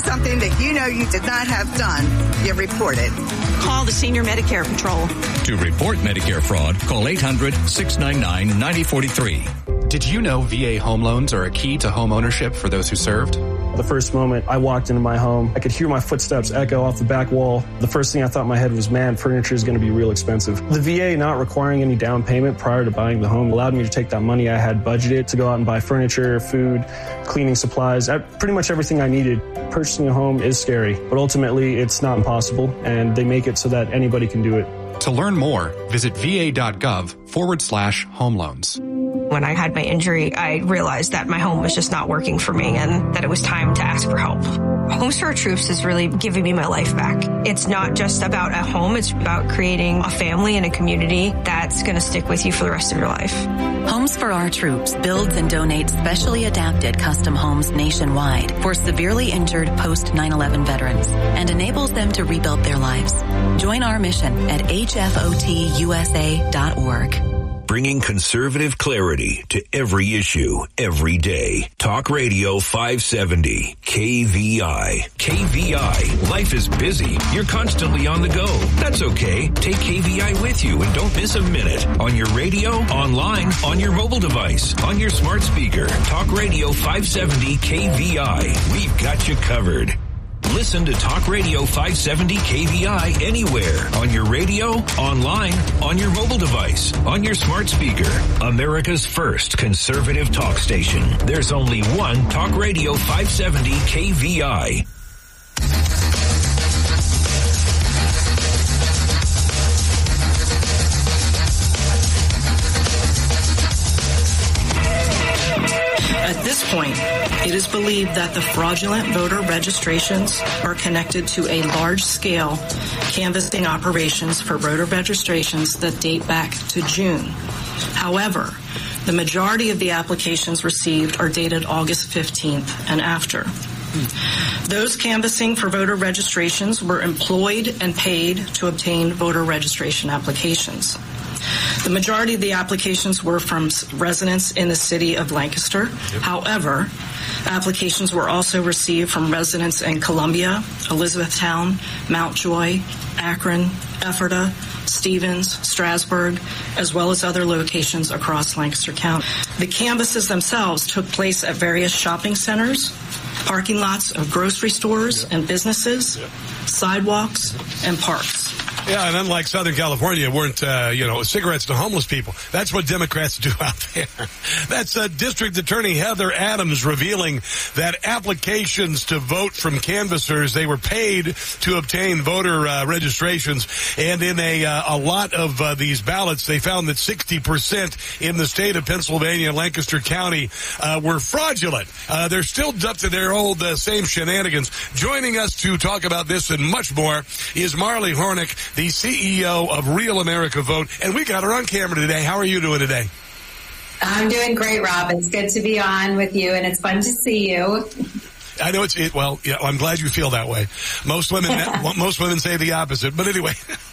something that you know you did not have done, you report it. Call the Senior Medicare Patrol. To report Medicare fraud, call 800-699-9043. Did you know VA home loans are a key to home ownership for those who served? The first moment I walked into my home, I could hear my footsteps echo off the back wall. The first thing I thought in my head was, man, furniture is going to be real expensive. The VA not requiring any down payment prior to buying the home allowed me to take that money I had budgeted to go out and buy furniture, food, cleaning supplies, pretty much everything I needed. Purchasing a home is scary, but ultimately it's not impossible, and they make it so that anybody can do it. To learn more, visit va.gov/home loans. When I had my injury, I realized that my home was just not working for me and that it was time to ask for help. Homes for Our Troops is really giving me my life back. It's not just about a home, it's about creating a family and a community that's going to stick with you for the rest of your life. Homes for Our Troops builds and donates specially adapted custom homes nationwide for severely injured post-9/11 veterans and enables them to rebuild their lives. Join our mission at hfotusa.org. Bringing conservative clarity to every issue, every day. Talk Radio 570, KVI. KVI. Life is busy. You're constantly on the go. That's okay. Take KVI with you and don't miss a minute. On your radio, online, on your mobile device, on your smart speaker. Talk Radio 570, KVI. We've got you covered. Listen to Talk Radio 570 KVI anywhere. On your radio, online, on your mobile device, on your smart speaker. America's first conservative talk station. There's only one Talk Radio 570 KVI. At this point, it is believed that the fraudulent voter registrations are connected to a large-scale canvassing operations for voter registrations that date back to June. However, the majority of the applications received are dated August 15th and after. Those canvassing for voter registrations were employed and paid to obtain voter registration applications. The majority of the applications were from residents in the city of Lancaster. However, applications were also received from residents in Columbia, Elizabethtown, Mountjoy, Akron, Ephrata, Stevens, Strasburg, as well as other locations across Lancaster County. The canvasses themselves took place at various shopping centers, parking lots of grocery stores and businesses, sidewalks, and parks. Yeah, and unlike Southern California, weren't, cigarettes to homeless people. That's what Democrats do out there. That's District Attorney Heather Adams revealing that applications to vote from canvassers, they were paid to obtain voter registrations. And in a lot of these ballots, they found that 60% in the state of Pennsylvania, Lancaster County, were fraudulent. They're still up to their old same shenanigans. Joining us to talk about this and much more is Marley Hornick, the CEO of Real America Vote, and we got her on camera today. How are you doing today? I'm doing great, Rob. It's good to be on with you, and it's fun to see you. I know I'm glad you feel that way. Most women say the opposite, but anyway.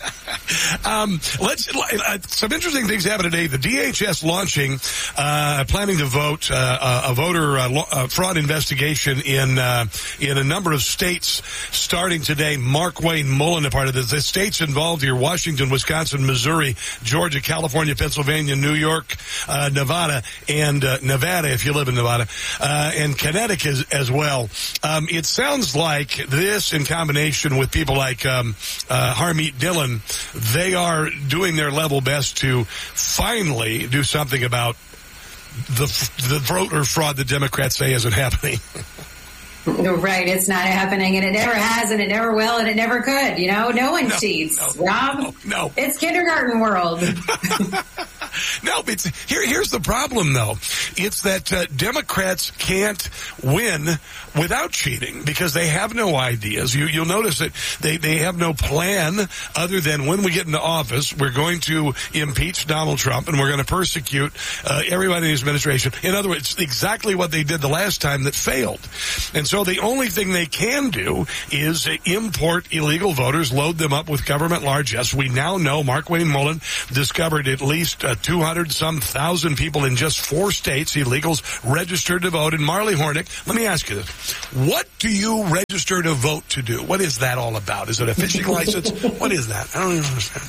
Some interesting things happen today. The DHS launching, planning to vote, a voter fraud investigation in a number of states starting today. Mark Wayne Mullen, a part of this. The states involved here: Washington, Wisconsin, Missouri, Georgia, California, Pennsylvania, New York, Nevada, and Nevada, if you live in Nevada, and Connecticut as well. It sounds like this, in combination with people like Harmeet Dillon, they are doing their level best to finally do something about the voter fraud the Democrats say isn't happening. Right, it's not happening, and it never has, and it never will, and it never could. No one cheats, Rob. No. It's kindergarten world. No, but here's the problem, though. It's that Democrats can't win without cheating because they have no ideas. You'll notice that they have no plan other than when we get into office, we're going to impeach Donald Trump and we're going to persecute everybody in his administration. In other words, exactly what they did the last time that failed. And so the only thing they can do is import illegal voters, load them up with government largesse. We now know Mark Wayne Mullen discovered at least 200,000 people in just 4 states, illegals registered to vote. And Marley Hornick, let me ask you this. What do you register to vote to do? What is that all about? Is it a fishing license? What is that? I don't even understand.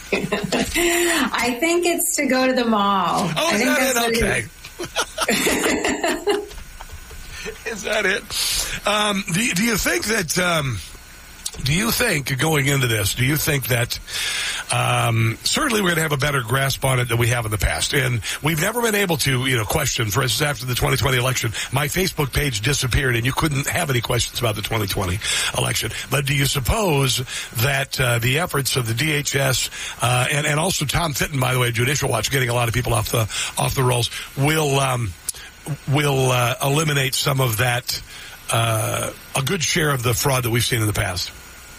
I think it's to go to the mall. Oh, is that it? Okay. Is that it? Do you think that... Do you think, going into this, do you think that certainly we're going to have a better grasp on it than we have in the past? And we've never been able to, question, for instance, after the 2020 election, my Facebook page disappeared and you couldn't have any questions about the 2020 election. But do you suppose that the efforts of the DHS and also Tom Fitton, by the way, Judicial Watch, getting a lot of people off the rolls, will eliminate some of that, a good share of the fraud that we've seen in the past?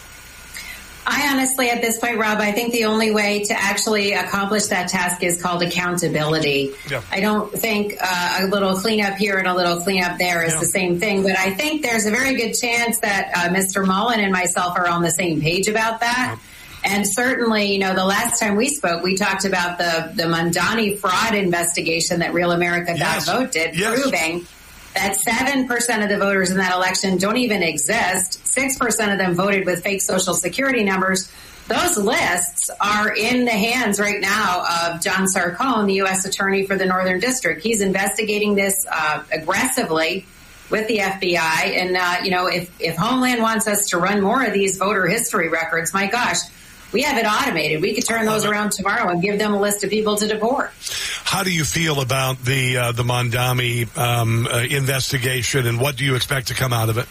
I honestly, at this point, Rob, I think the only way to actually accomplish that task is called accountability. Yeah. I don't think a little cleanup here and a little cleanup there is the same thing, but I think there's a very good chance that Mr. Mullen and myself are on the same page about that. Yeah. And certainly, the last time we spoke, we talked about the Mamdani fraud investigation that Real America.Vote did, proving that 7% of the voters in that election don't even exist. 6% of them voted with fake Social Security numbers. Those lists are in the hands right now of John Sarcone, the U.S. Attorney for the Northern District. He's investigating this aggressively with the FBI. And, if Homeland wants us to run more of these voter history records, my gosh, we have it automated. We could turn those around tomorrow and give them a list of people to deport. How do you feel about the Mamdani investigation, and what do you expect to come out of it?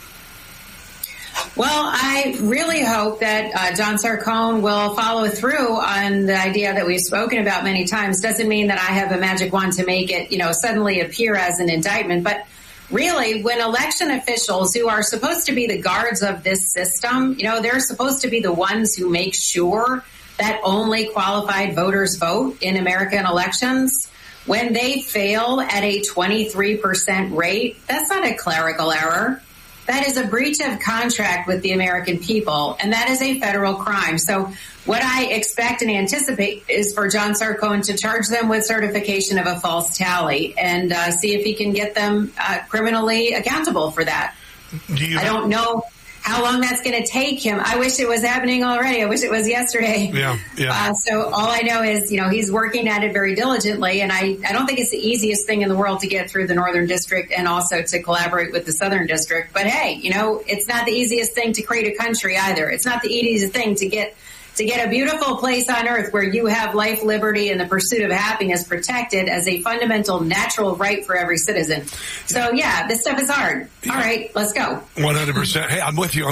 Well, I really hope that John Sarcone will follow through on the idea that we've spoken about many times. Doesn't mean that I have a magic wand to make it, suddenly appear as an indictment, but really, when election officials who are supposed to be the guards of this system, they're supposed to be the ones who make sure that only qualified voters vote in American elections. When they fail at a 23% rate, that's not a clerical error. That is a breach of contract with the American people, and that is a federal crime. So what I expect and anticipate is for John Sarcone to charge them with certification of a false tally and see if he can get them criminally accountable for that. I don't know how long that's going to take him. I wish it was happening already. I wish it was yesterday. Yeah. So all I know is, he's working at it very diligently, and I don't think it's the easiest thing in the world to get through the Northern District and also to collaborate with the Southern District. But hey, it's not the easiest thing to create a country either. It's not the easiest thing to get a beautiful place on earth where you have life, liberty, and the pursuit of happiness protected as a fundamental natural right for every citizen. So, this stuff is hard. All right, let's go. 100%. Hey, I'm with you.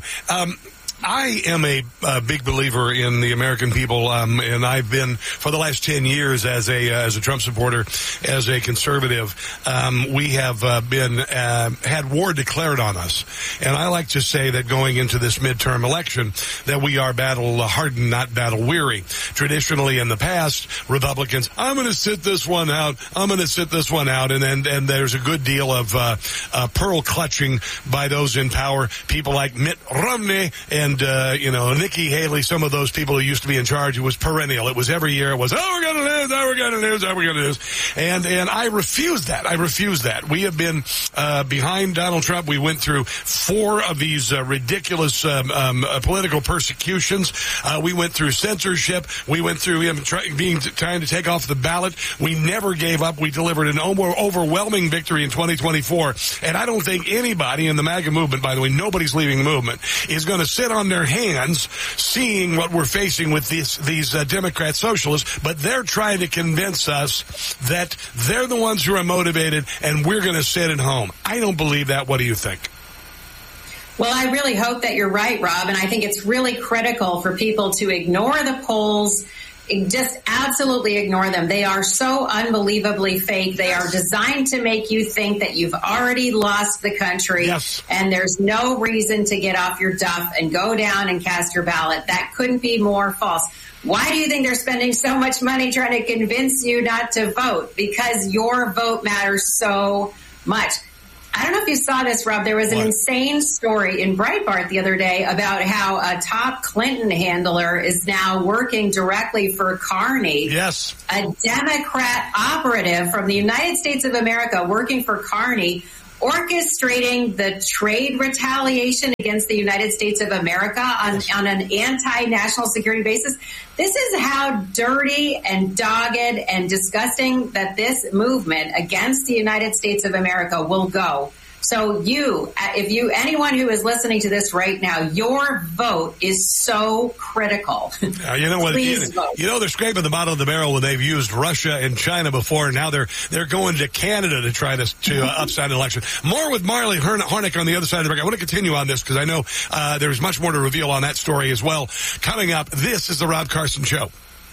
I am a big believer in the American people, and I've been for the last 10 years as a Trump supporter, as a conservative. We have had war declared on us, and I like to say that going into this midterm election, that we are battle hardened, not battle weary. Traditionally, in the past, Republicans, I'm going to sit this one out. And there's a good deal of pearl clutching by those in power, people like Mitt Romney and Nikki Haley, some of those people who used to be in charge. It was perennial. It was every year. It was, we're going to lose. And I refuse that. We have been behind Donald Trump. We went through 4 of these ridiculous political persecutions. We went through censorship. We went through him trying to take off the ballot. We never gave up. We delivered an overwhelming victory in 2024. And I don't think anybody in the MAGA movement, by the way, nobody's leaving the movement, is going to sit on their hands seeing what we're facing with these Democrat socialists, but they're trying to convince us that they're the ones who are motivated and we're going to sit at home. I don't believe that. What do you think? Well, I really hope that you're right, Rob, and I think it's really critical for people to ignore the polls. Just absolutely ignore them. They are so unbelievably fake. They are designed to make you think that you've already lost the country, and there's no reason to get off your duff and go down and cast your ballot. That couldn't be more false. Why do you think they're spending so much money trying to convince you not to vote? Because your vote matters so much. I don't know if you saw this, Rob. There was an insane story in Breitbart the other day about how a top Clinton handler is now working directly for Carney. Yes. A Democrat operative from the United States of America working for Carney, orchestrating the trade retaliation against the United States of America on an anti-national security basis. This is how dirty and dogged and disgusting that this movement against the United States of America will go. So anyone who is listening to this right now, your vote is so critical. You know what? Please vote. You know, they're scraping the bottom of the barrel when they've used Russia and China before. Now they're going to Canada to try to upset an election. More with Marley Hornick on the other side of the break. I want to continue on this because I know there's much more to reveal on that story as well. Coming up, this is the Rob Carson Show.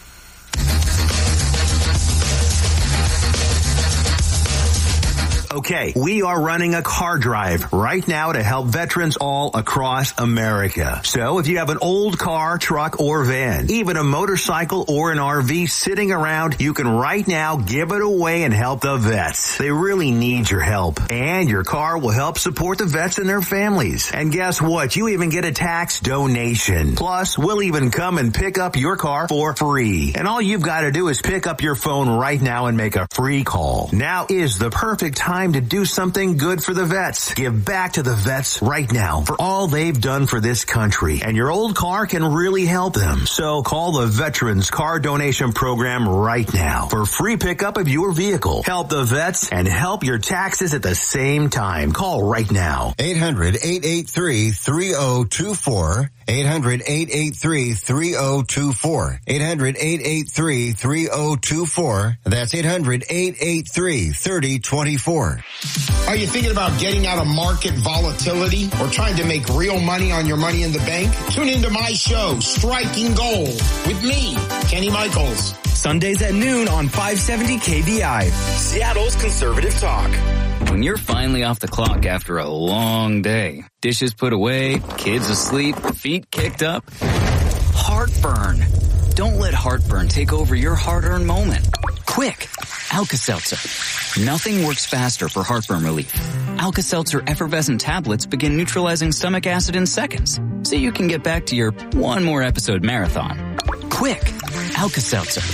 Okay, we are running a car drive right now to help veterans all across America. So if you have an old car, truck, or van, even a motorcycle or an RV sitting around, you can right now give it away and help the vets. They really need your help. And your car will help support the vets and their families. And guess what? You even get a tax donation. Plus, we'll even come and pick up your car for free. And all you've got to do is pick up your phone right now and make a free call. Now is the perfect time to do something good for the vets. Give back to the vets right now for all they've done for this country. And your old car can really help them. So call the Veterans Car Donation Program right now for free pickup of your vehicle. Help the vets and help your taxes at the same time. Call right now. 800-883-3024. 800-883-3024. 800-883-3024. That's 800-883-3024. Are you thinking about getting out of market volatility or trying to make real money on your money in the bank? Tune into my show, Striking Gold, with me, Kenny Michaels. Sundays at noon on 570 KVI, Seattle's Conservative Talk. When you're finally off the clock after a long day, dishes put away, kids asleep, feet kicked up, heartburn. Don't let heartburn take over your hard-earned moment. Quick, Alka-Seltzer. Nothing works faster for heartburn relief. Alka-Seltzer effervescent tablets begin neutralizing stomach acid in seconds, so you can get back to your one more episode marathon. Quick, Alka-Seltzer.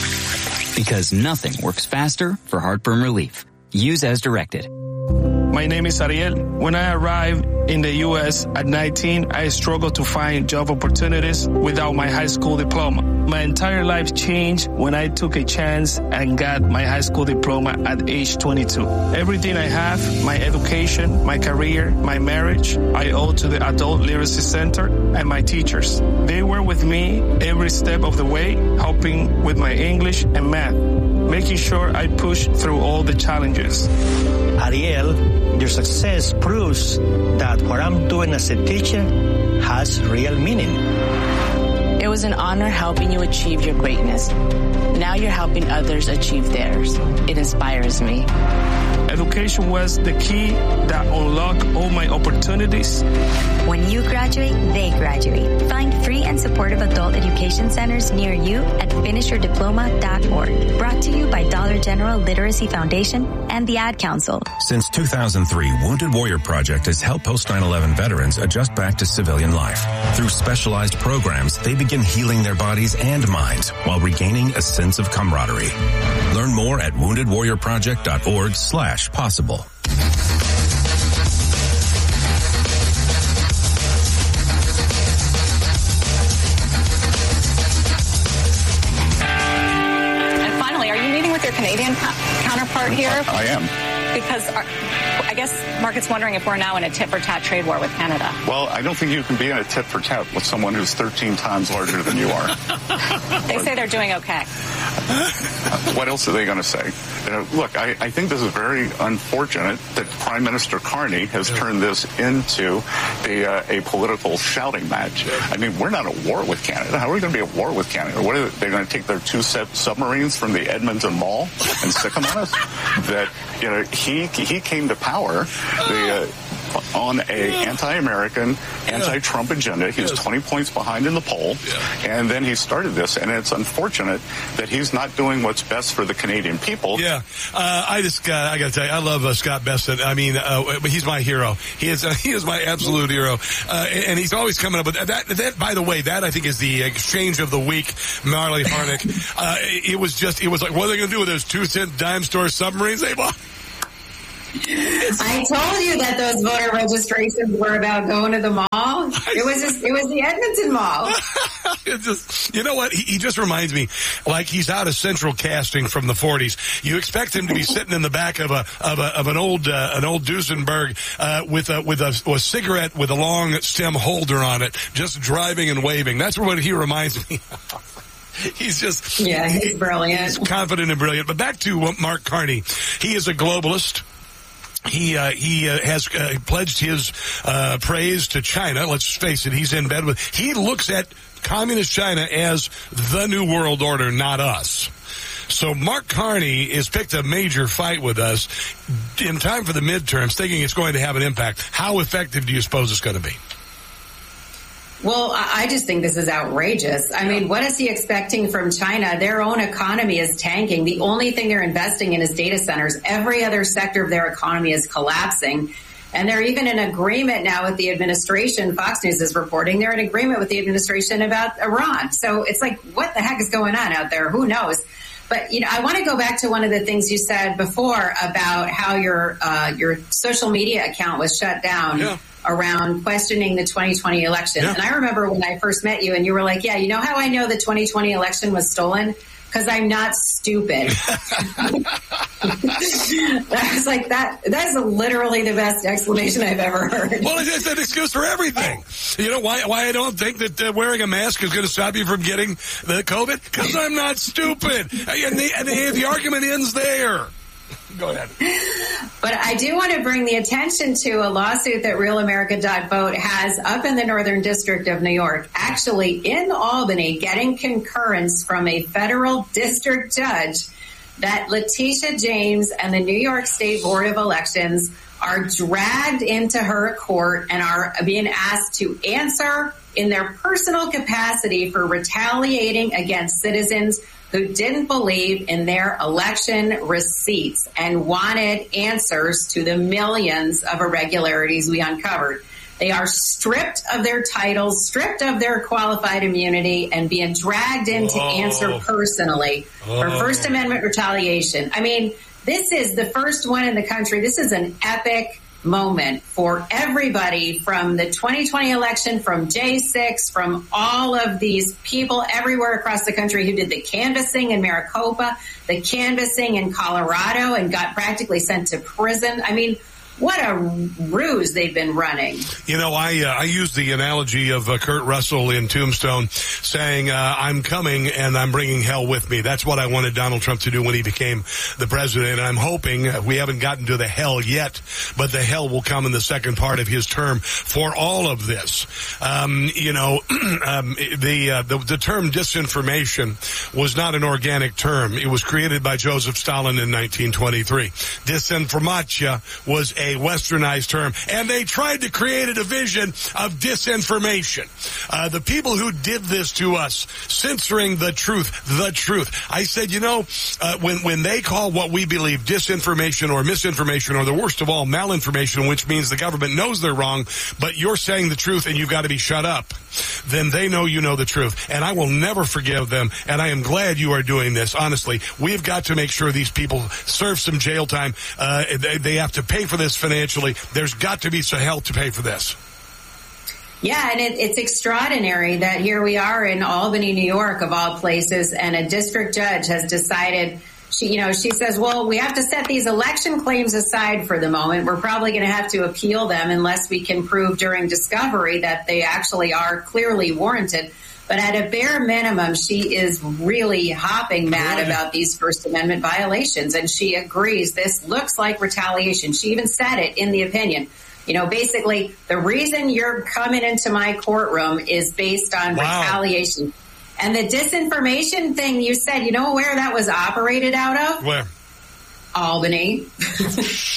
Because nothing works faster for heartburn relief. Use as directed. My name is Ariel. When I arrived in the U.S. at 19, I struggled to find job opportunities without my high school diploma. My entire life changed when I took a chance and got my high school diploma at age 22. Everything I have, my education, my career, my marriage, I owe to the Adult Literacy Center and my teachers. They were with me every step of the way, helping with my English and math, making sure I push through all the challenges. Ariel, your success proves that what I'm doing as a teacher has real meaning. It was an honor helping you achieve your greatness. Now you're helping others achieve theirs. It inspires me. Education was the key that unlocked all my opportunities. When you graduate, they graduate. Find free and supportive adult education centers near you at finishyourdiploma.org. Brought to you by Dollar General Literacy Foundation and the Ad Council. Since 2003, Wounded Warrior Project has helped post 9/11 veterans adjust back to civilian life. Through specialized programs, they begin healing their bodies and minds while regaining a sense of camaraderie. Learn more at woundedwarriorproject.org/possible. And finally, are you meeting with your Canadian counterpart here? I am. Because I guess Market's wondering if we're now in a tit-for-tat trade war with Canada. Well, I don't think you can be in a tit-for-tat with someone who's 13 times larger than you are. They say they're doing okay. What else are they going to say? Look, I think this is very unfortunate that Prime Minister Carney has turned this into a political shouting match. I mean, we're not at war with Canada. How are we going to be at war with Canada? What are they going to take their two submarines from the Edmonton Mall and stick them on us? That, he came to power. on a anti-American, anti-Trump agenda. He's 20 points behind in the poll, and then he started this, and it's unfortunate that he's not doing what's best for the Canadian people. Yeah, I got to tell you, I love Scott Bessent. I mean, he's my hero. He is my absolute hero, and he's always coming up with that. By the way, that I think is the exchange of the week. Marley Harnick. It was like, what are they going to do with those 2-cent dime store submarines they bought? I told you that those voter registrations were about going to the mall. It was the Edmonton Mall. You know what? He just reminds me like he's out of Central Casting from the 40s. You expect him to be sitting in the back of an old Duesenberg with a cigarette with a long stem holder on it, just driving and waving. That's what he reminds me of. He's just he's brilliant. He's confident and brilliant. But back to Mark Carney. He is a globalist. He has pledged his praise to China. Let's face it, he's in bed with. He looks at communist China as the new world order, not us. So Mark Carney has picked a major fight with us in time for the midterms, thinking it's going to have an impact. How effective do you suppose it's going to be? Well, I just think this is outrageous. I mean, what is he expecting from China? Their own economy is tanking. The only thing they're investing in is data centers. Every other sector of their economy is collapsing. And they're even in agreement now with the administration. Fox News is reporting they're in agreement with the administration about Iran. So it's like, what the heck is going on out there? Who knows? But, you know, I want to go back to one of the things you said before about how your social media account was shut down around questioning the 2020 election. And I remember when I first met you and you were like, yeah, you know how I know the 2020 election was stolen? Because I'm not stupid. I was like, that is literally the best explanation I've ever heard. Well, it's an excuse for everything. You know why I don't think that wearing a mask is going to stop you from getting the COVID? Because I'm not stupid. And the argument ends there. Go ahead. But I do want to bring the attention to a lawsuit that RealAmerica.vote has up in the Northern District of New York, actually in Albany, getting concurrence from a federal district judge that Letitia James and the New York State Board of Elections are dragged into her court and are being asked to answer in their personal capacity for retaliating against citizens who didn't believe in their election receipts and wanted answers to the millions of irregularities we uncovered. They are stripped of their titles, stripped of their qualified immunity, and being dragged in to answer personally for First Amendment retaliation. I mean, this is the first one in the country. This is an epic moment for everybody, from the 2020 election, from J6, from all of these people everywhere across the country who did the canvassing in Maricopa, the canvassing in Colorado, and got practically sent to prison. I mean, what a ruse they've been running. You know, I used the analogy of Kurt Russell in Tombstone saying, I'm coming and I'm bringing hell with me. That's what I wanted Donald Trump to do when he became the president. And I'm hoping we haven't gotten to the hell yet, but the hell will come in the second part of his term for all of this. You know, the term disinformation was not an organic term. It was created by Joseph Stalin in 1923. Disinformatia was a westernized term, and they tried to create a division of disinformation. The people who did this to us, censoring the truth. I said, you know, when they call what we believe disinformation or misinformation, or the worst of all, malinformation, which means the government knows they're wrong, but you're saying the truth and you've got to be shut up, then they know you know the truth. And I will never forgive them, and I am glad you are doing this. Honestly, we've got to make sure these people serve some jail time. They have to pay for this financially. There's got to be some help to pay for this. Yeah, and it's extraordinary that here we are in Albany, New York, of all places, and a district judge has decided, she says, well, we have to set these election claims aside for the moment. We're probably going to have to appeal them unless we can prove during discovery that they actually are clearly warranted. But at a bare minimum, she is really hopping mad about these First Amendment violations, and she agrees this looks like retaliation. She even said it in the opinion. You know, basically, the reason you're coming into my courtroom is based on retaliation. And the disinformation thing you said, you know where that was operated out of? Where? Albany.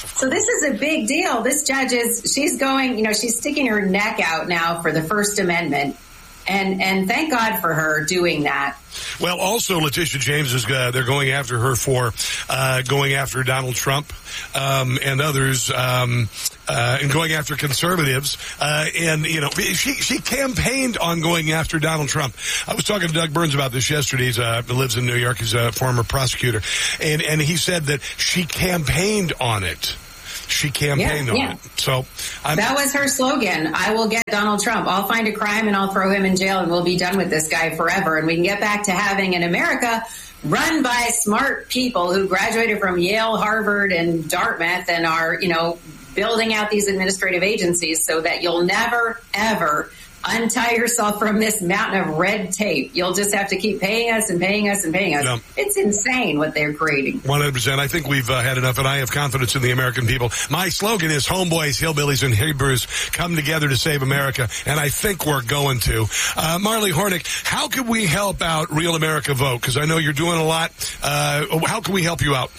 So this is a big deal. This judge she's going, she's sticking her neck out now for the First Amendment. And thank God for her doing that. Well, also, Letitia James they're going after her for going after Donald Trump and others, and going after conservatives. And she campaigned on going after Donald Trump. I was talking to Doug Burns about this yesterday. He lives in New York. He's a former prosecutor, and he said that she campaigned on it. She campaigned on it. So that was her slogan. I will get Donald Trump. I'll find a crime and I'll throw him in jail and we'll be done with this guy forever. And we can get back to having an America run by smart people who graduated from Yale, Harvard, and Dartmouth and are, building out these administrative agencies so that you'll never, ever untie yourself from this mountain of red tape. You'll just have to keep paying us and paying us and paying us. Yeah. It's insane what they're creating. 100%. I think we've had enough, and I have confidence in the American people. My slogan is homeboys, hillbillies, and Hebrews come together to save America, and I think we're going to. Marley Hornick, how can we help out Real America Vote? Because I know you're doing a lot. How can we help you out?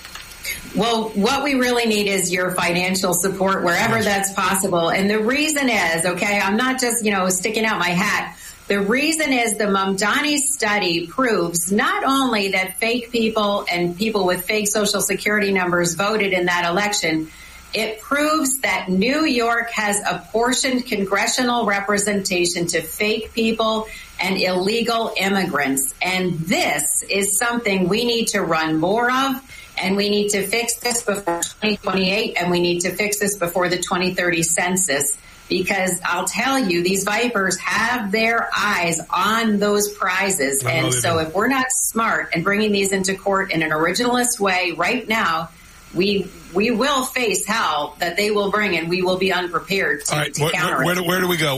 Well, what we really need is your financial support wherever that's possible. And the reason is, I'm not just, sticking out my hat. The reason is the Mamdani study proves not only that fake people and people with fake Social Security numbers voted in that election, it proves that New York has apportioned congressional representation to fake people and illegal immigrants. And this is something we need to run more of. And we need to fix this before 2028, and we need to fix this before the 2030 census, because I'll tell you, these vipers have their eyes on those prizes. And so if we're not smart and bringing these into court in an originalist way right now, we will face hell that they will bring, and we will be unprepared to counter it. Where do we go?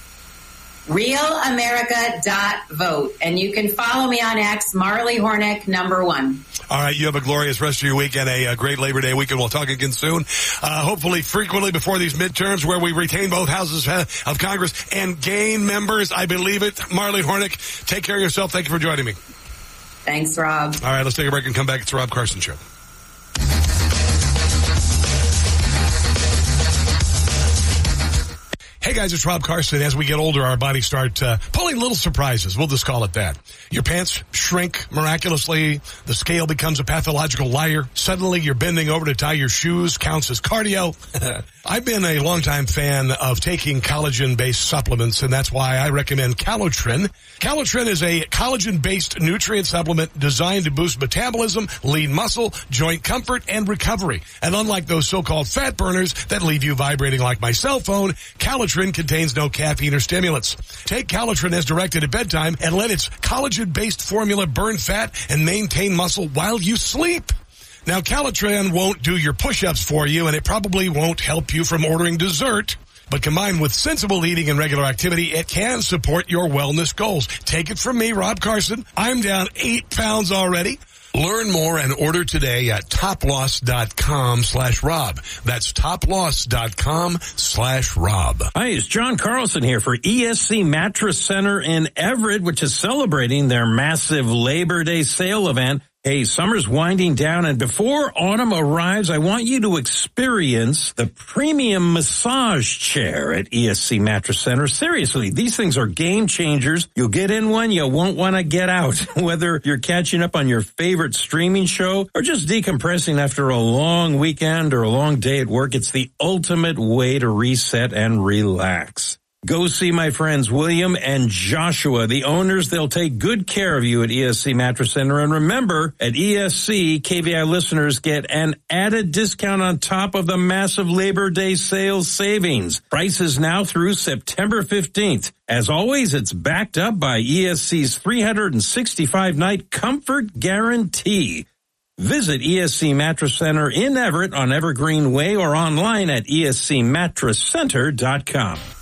RealAmerica.vote. And you can follow me on X, Marley Hornick, #1. All right. You have a glorious rest of your weekend, a great Labor Day weekend. We'll talk again soon. Hopefully frequently before these midterms where we retain both houses of Congress and gain members. I believe it. Marley Hornick, take care of yourself. Thank you for joining me. Thanks, Rob. All right. Let's take a break and come back. It's the Rob Carson Show. Hey guys, it's Rob Carson. As we get older, our bodies start pulling little surprises. We'll just call it that. Your pants shrink miraculously. The scale becomes a pathological liar. Suddenly you're bending over to tie your shoes. Counts as cardio. I've been a longtime fan of taking collagen-based supplements, and that's why I recommend Calotren. Calotren is a collagen-based nutrient supplement designed to boost metabolism, lean muscle, joint comfort, and recovery. And unlike those so-called fat burners that leave you vibrating like my cell phone, Calotren contains no caffeine or stimulants. Take Calotren as directed at bedtime and let its collagen-based formula burn fat and maintain muscle while you sleep. Now, Calotren won't do your push-ups for you, and it probably won't help you from ordering dessert. But combined with sensible eating and regular activity, it can support your wellness goals. Take it from me, Rob Carson. I'm down 8 pounds already. Learn more and order today at toploss.com/Rob. That's toploss.com/Rob. Hi, it's John Carlson here for ESC Mattress Center in Everett, which is celebrating their massive Labor Day sale event. Hey, summer's winding down, and before autumn arrives, I want you to experience the premium massage chair at ESC Mattress Center. Seriously, these things are game changers. You'll get in one, you won't want to get out. Whether you're catching up on your favorite streaming show or just decompressing after a long weekend or a long day at work, it's the ultimate way to reset and relax. Go see my friends William and Joshua, the owners. They'll take good care of you at ESC Mattress Center. And remember, at ESC, KVI listeners get an added discount on top of the massive Labor Day sales savings. Prices now through September 15th. As always, it's backed up by ESC's 365-night comfort guarantee. Visit ESC Mattress Center in Everett on Evergreen Way or online at escmattresscenter.com.